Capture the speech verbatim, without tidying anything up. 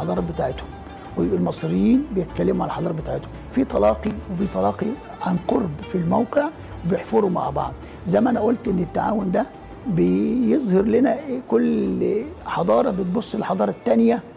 الحضارات بتاعتهم، والمصريين بيتكلموا عن الحضارات بتاعتهم، في تلاقي وفي تلاقي عن قرب في الموقع، وبيحفروا مع بعض. زي ما انا قلت ان التعاون ده بيظهر لنا كل حضاره بتبص للحضاره الثانيه